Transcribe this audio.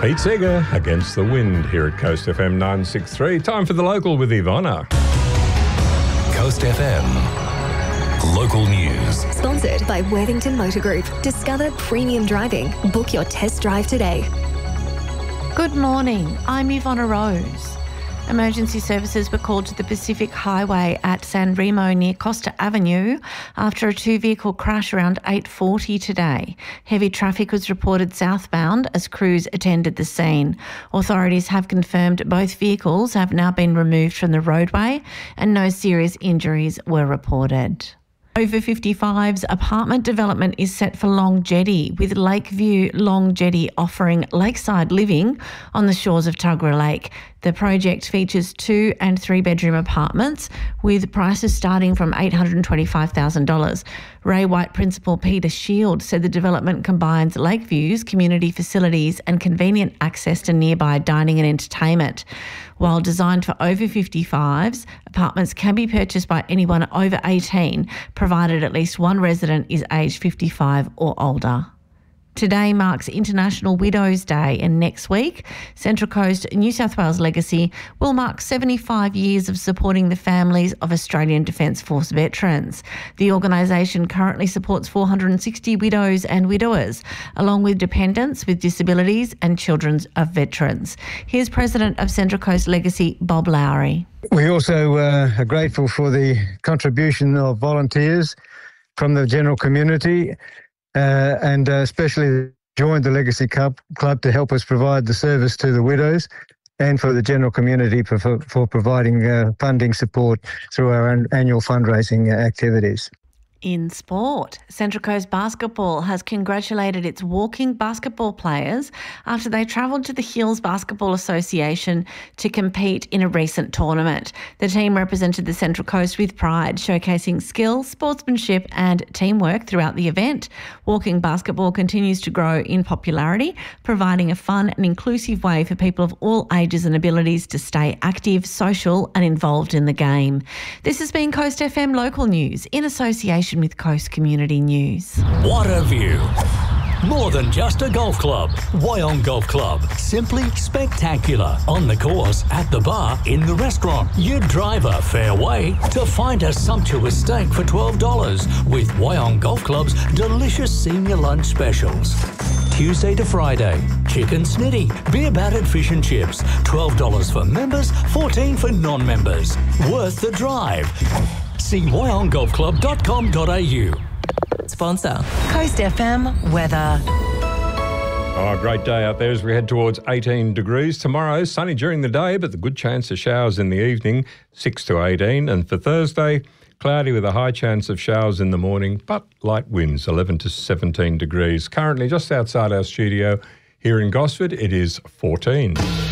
Pete Seeger against the wind here at Coast FM 963. Time for the local with Ivana. Coast FM. Local news. Sponsored by Worthington Motor Group. Discover premium driving. Book your test drive today. Good morning. I'm Ivana Rose. Emergency services were called to the Pacific Highway at San Remo near Costa Avenue after a two-vehicle crash around 8:40 today. Heavy traffic was reported southbound as crews attended the scene. Authorities have confirmed both vehicles have now been removed from the roadway and no serious injuries were reported. Over 55's apartment development is set for Long Jetty, with Lakeview Long Jetty offering lakeside living on the shores of Tuggerah Lake. The project features 2- and 3-bedroom apartments with prices starting from $825,000. Ray White principal Peter Shield said the development combines Lakeview's community facilities and convenient access to nearby dining and entertainment. While designed for over 55s, apartments can be purchased by anyone over 18, provided at least one resident is aged 55 or older. Today marks International Widows Day, and next week, Central Coast New South Wales Legacy will mark 75 years of supporting the families of Australian Defence Force veterans. The organisation currently supports 460 widows and widowers, along with dependents with disabilities and children of veterans. Here's President of Central Coast Legacy, Bob Lowry. We also are grateful for the contribution of volunteers from the general community and especially joined the Legacy Club to help us provide the service to the widows and for the general community for providing funding support through our annual fundraising activities. In sport, Central Coast Basketball has congratulated its walking basketball players after they travelled to the Hills Basketball Association to compete in a recent tournament. The team represented the Central Coast with pride, showcasing skill, sportsmanship and teamwork throughout the event. Walking basketball continues to grow in popularity, providing a fun and inclusive way for people of all ages and abilities to stay active, social and involved in the game. This has been Coast FM Local News in association with Coast Community News. What a view. More than just a golf club. Wyong Golf Club. Simply spectacular. On the course, at the bar, in the restaurant. You drive a fair way to find a sumptuous steak for $12 with Wyong Golf Club's delicious senior lunch specials. Tuesday to Friday, chicken snitty, beer battered fish and chips, $12 for members, $14 for non-members. Worth the drive. See wyonggolfclub.com.au. Sponsor, Coast FM Weather. Oh, great day out there as we head towards 18 degrees. Tomorrow, sunny during the day, but the good chance of showers in the evening, 6 to 18. And for Thursday, cloudy with a high chance of showers in the morning, but light winds, 11 to 17 degrees. Currently just outside our studio here in Gosford, it is 14.